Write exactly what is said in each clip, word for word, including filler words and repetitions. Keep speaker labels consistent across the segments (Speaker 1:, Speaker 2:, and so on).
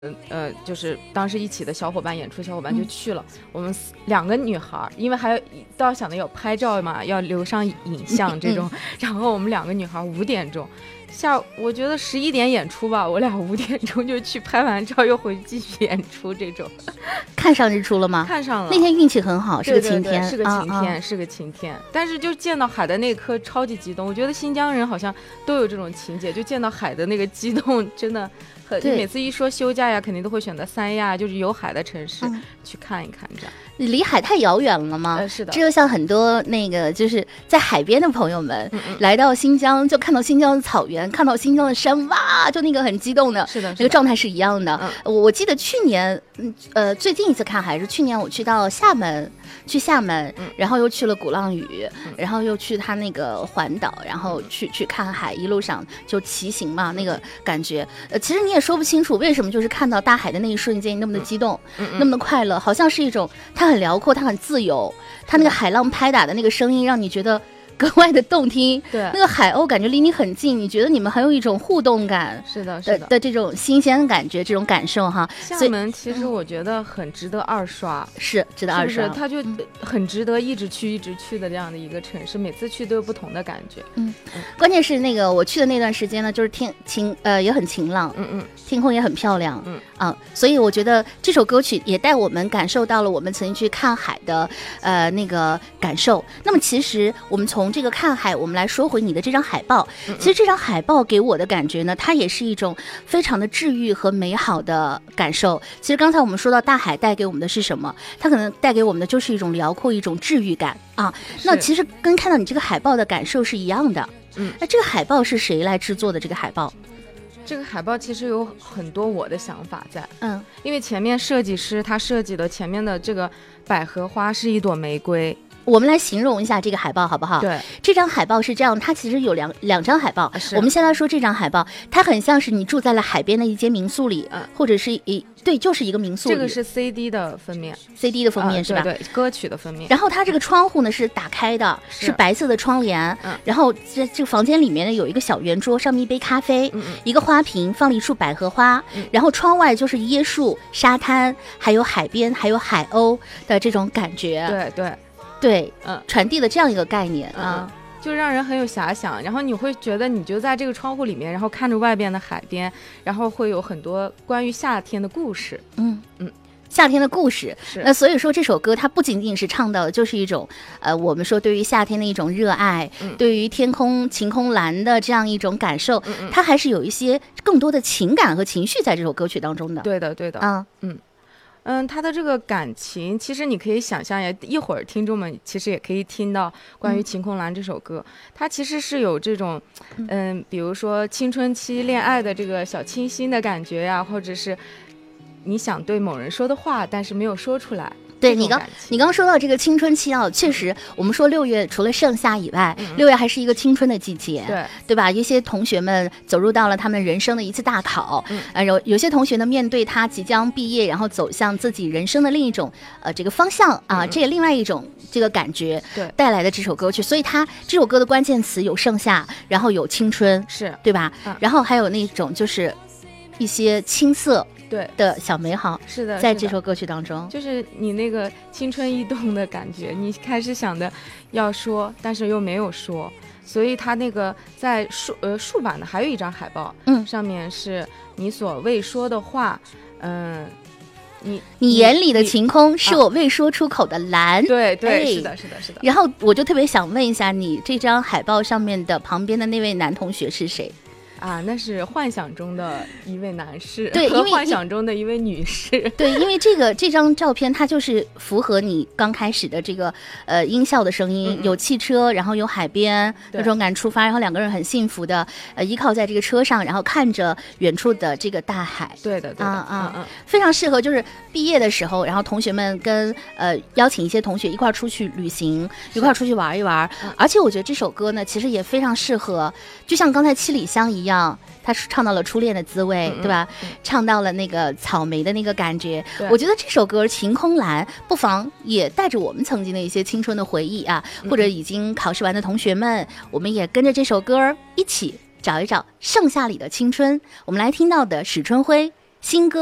Speaker 1: 呃，就是当时一起的小伙伴，演出小伙伴就去了。嗯、我们两个女孩，因为还有都要想着要拍照嘛，要留上影像这种。嗯、然后我们两个女孩五点钟下，我觉得十一点演出吧，我俩五点钟就去拍完照，又回去继续演出这种。
Speaker 2: 看上日出了吗？
Speaker 1: 看上了。
Speaker 2: 那天运气很好，是个晴天，
Speaker 1: 对对对是个晴天、啊，是个晴天。但是就见到海的那一刻超级激动，我觉得新疆人好像都有这种情节，就见到海的那个激动，真的。每次一说休假呀，肯定都会选择三亚，就是有海的城市、嗯、去看一看这样。
Speaker 2: 离海太遥远了吗？
Speaker 1: 呃、是的。
Speaker 2: 这就像很多那个就是在海边的朋友们、嗯嗯、来到新疆，就看到新疆的草原，看到新疆的山，哇，就那个很激动的，
Speaker 1: 是的，
Speaker 2: 那个状态是一样的。
Speaker 1: 嗯、
Speaker 2: 我记得去年，呃，最近一次看海是去年我去到厦门，去厦门，
Speaker 1: 嗯、
Speaker 2: 然后又去了鼓浪屿、嗯，然后又去他那个环岛，然后去去看海，一路上就骑行嘛，那个感觉，呃，其实你也说不清楚为什么，就是看到大海的那一瞬间那么的激动，
Speaker 1: 嗯、
Speaker 2: 那么的快乐，好像是一种它很辽阔，它很自由，它那个海浪拍打的那个声音让你觉得格外的动听。
Speaker 1: 对，
Speaker 2: 那个海鸥感觉离你很近，你觉得你们很有一种互动感，
Speaker 1: 是的，是的
Speaker 2: 的, 的这种新鲜感觉，这种感受哈。
Speaker 1: 厦门其实我觉得很值得二刷，
Speaker 2: 嗯、是值得二刷，
Speaker 1: 是不是它就很值得一直去一直去的这样的一个城市，每次去都有不同的感觉。
Speaker 2: 嗯，嗯关键是那个我去的那段时间呢，就是天晴呃也很晴朗，
Speaker 1: 嗯嗯，
Speaker 2: 天空也很漂亮，
Speaker 1: 嗯
Speaker 2: 啊，所以我觉得这首歌曲也带我们感受到了我们曾经去看海的呃那个感受。那么其实我们从这个看海，我们来说回你的这张海报。其实这张海报给我的感觉呢，它也是一种非常的治愈和美好的感受。其实刚才我们说到大海带给我们的是什么，它可能带给我们的就是一种辽阔，一种治愈感啊。那其实跟看到你这个海报的感受是一样的。
Speaker 1: 嗯，
Speaker 2: 那这个海报是谁来制作的？这个海报？
Speaker 1: 这个海报其实有很多我的想法在，
Speaker 2: 嗯，
Speaker 1: 因为前面设计师他设计的前面的这个百合花是一朵玫瑰。
Speaker 2: 我们来形容一下这个海报好不好？
Speaker 1: 对，
Speaker 2: 这张海报是这样，它其实有两两张海报。我们先来说这张海报，它很像是你住在了海边的一间民宿里，
Speaker 1: 嗯，
Speaker 2: 或者是一对，就是一个民宿里。
Speaker 1: 这个是 C D 的封面
Speaker 2: ，C D 的封面、
Speaker 1: 呃、
Speaker 2: 是吧？
Speaker 1: 对对，歌曲的封面。
Speaker 2: 然后它这个窗户呢是打开的，是, 是白色的窗帘。
Speaker 1: 嗯，
Speaker 2: 然后这这个房间里面呢有一个小圆桌，上面一杯咖啡，
Speaker 1: 嗯嗯，
Speaker 2: 一个花瓶，放了一束百合花。
Speaker 1: 嗯，然
Speaker 2: 后窗外就是椰树、沙滩，还有海边，还有海鸥的这种感觉。
Speaker 1: 对对。
Speaker 2: 对，
Speaker 1: 嗯，
Speaker 2: 传递的这样一个概念啊、
Speaker 1: 嗯，就让人很有遐想。然后你会觉得你就在这个窗户里面，然后看着外边的海边，然后会有很多关于夏天的故事。
Speaker 2: 嗯
Speaker 1: 嗯，
Speaker 2: 夏天的故事。
Speaker 1: 是。
Speaker 2: 那所以说这首歌它不仅仅是唱到的就是一种呃我们说对于夏天的一种热爱，
Speaker 1: 嗯，
Speaker 2: 对于天空晴空蓝的这样一种感受，
Speaker 1: 嗯嗯，
Speaker 2: 它还是有一些更多的情感和情绪在这首歌曲当中的。
Speaker 1: 对的对的。
Speaker 2: 啊
Speaker 1: 嗯嗯，他的这个感情，其实你可以想象呀，一会儿听众们其实也可以听到关于《晴空蓝》这首歌，嗯，它其实是有这种，嗯，比如说青春期恋爱的这个小清新的感觉呀，或者是你想对某人说的话，但是没有说出来。
Speaker 2: 对，你刚你刚说到这个青春期啊，确实，我们说六月除了盛夏以外，
Speaker 1: 嗯，
Speaker 2: 六月还是一个青春的季节，
Speaker 1: 对
Speaker 2: 对吧？一些同学们走入到了他们人生的一次大考，
Speaker 1: 嗯，
Speaker 2: 呃，有有些同学呢，面对他即将毕业，然后走向自己人生的另一种呃这个方向啊，
Speaker 1: 嗯，
Speaker 2: 这也另外一种这个感觉，
Speaker 1: 对
Speaker 2: 带来的这首歌曲，所以他这首歌的关键词有盛夏，然后有青春，
Speaker 1: 是
Speaker 2: 对吧？
Speaker 1: 嗯，
Speaker 2: 然后还有那种就是一些青涩。
Speaker 1: 对
Speaker 2: 的小美好，
Speaker 1: 是的，
Speaker 2: 在这首歌曲当中，
Speaker 1: 就是你那个青春异动的感觉，你开始想的要说，但是又没有说，所以他那个在竖呃竖版的还有一张海报，
Speaker 2: 嗯，
Speaker 1: 上面是你所未说的话，嗯，你
Speaker 2: 你眼里的晴空是我未说出口的蓝，
Speaker 1: 啊，对对，
Speaker 2: 哎，
Speaker 1: 是的，是的，是的。
Speaker 2: 然后我就特别想问一下，你这张海报上面的旁边的那位男同学是谁？
Speaker 1: 啊，那是幻想中的一位男士，
Speaker 2: 对，
Speaker 1: 和幻想中的一位女士。
Speaker 2: 对，因为这个这张照片它就是符合你刚开始的这个呃音效的声音，嗯嗯，有汽车，然后有海边那种感出发，然后两个人很幸福的呃依靠在这个车上，然后看着远处的这个大海。
Speaker 1: 对的，对的，
Speaker 2: 啊啊，
Speaker 1: 嗯嗯，
Speaker 2: 非常适合就是毕业的时候，然后同学们跟呃邀请一些同学一块儿出去旅行，一块儿出去玩一玩，嗯。而且我觉得这首歌呢，其实也非常适合，就像刚才七里香一样。他唱到了初恋的滋味，
Speaker 1: 嗯嗯，
Speaker 2: 对吧，
Speaker 1: 嗯？
Speaker 2: 唱到了那个草莓的那个感觉。我觉得这首歌《晴空蓝》不妨也带着我们曾经的一些青春的回忆啊，
Speaker 1: 嗯，
Speaker 2: 或者已经考试完的同学们，我们也跟着这首歌一起找一找盛夏里的青春。我们来听到的史春辉新歌《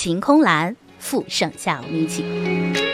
Speaker 2: 晴空蓝》，傅盛夏，我们一起。